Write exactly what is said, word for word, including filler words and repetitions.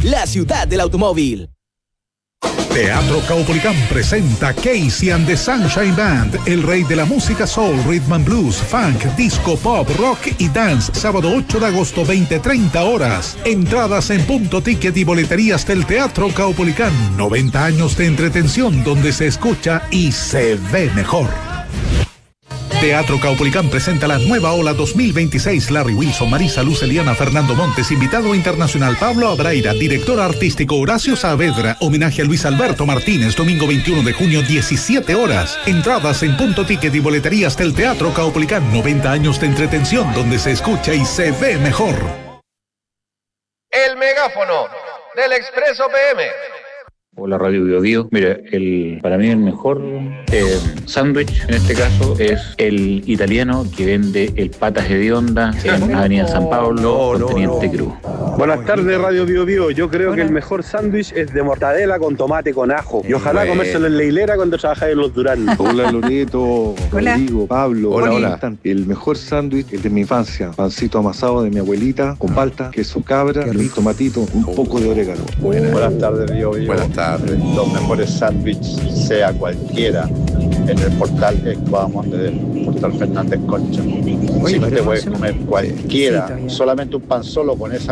la ciudad del automóvil. Teatro Caupolicán presenta Casey and the Sunshine Band, el rey de la música soul, rhythm and blues, funk, disco, pop, rock y dance, sábado ocho de agosto, veinte treinta horas. Entradas en punto ticket y boleterías del Teatro Caupolicán. noventa años de entretención donde se escucha y se ve mejor. Teatro Caupolicán presenta la nueva ola dos mil veintiséis. Larry Wilson, Marisa Luz, Eliana, Fernando Montes, invitado internacional Pablo Abraira, director artístico Horacio Saavedra, homenaje a Luis Alberto Martínez, domingo veintiuno de junio, diecisiete horas. Entradas en punto ticket y boleterías del Teatro Caupolicán. noventa años de entretención donde se escucha y se ve mejor. El megáfono del Expreso P M. Hola Radio Bio Bio. Mira, el, para mí el mejor eh, sándwich en este caso es el italiano que vende el Patas Hedionda en Avenida San Pablo con Teniente Cruz. Buenas tardes Radio Bio Bio. Yo creo Hola. que el mejor sándwich es de mortadela con tomate con ajo. Y ojalá bueno. comérselo en la hilera cuando trabajáis en los Duranos. Hola Loreto, hola. Rodrigo, Pablo. Hola, hola. El mejor sándwich es de mi infancia. Pancito amasado de mi abuelita con palta, queso cabra, un tomatito, un poco de orégano. Buenas, Buenas tardes Bio Bio. Buenas tardes. Los mejores sándwiches, sea cualquiera, en el portal Ecuador del portal Fernández Concha. Si no te puedes comer cualquiera, solamente un pan solo con esa